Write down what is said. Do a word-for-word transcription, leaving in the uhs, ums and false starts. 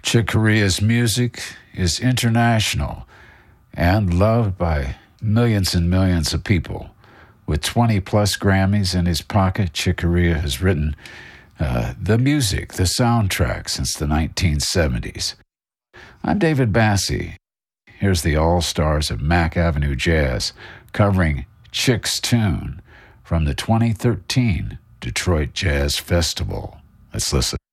Chick Corea's music is international and loved by millions and millions of people. With twenty-plus Grammys in his pocket, Chick Corea has written uh, the music, the soundtrack since the nineteen seventies. I'm David Bassie. Here's the All-Stars of Mack Avenue Jazz covering Chick's tune from the twenty thirteen Detroit Jazz Festival. Let's listen.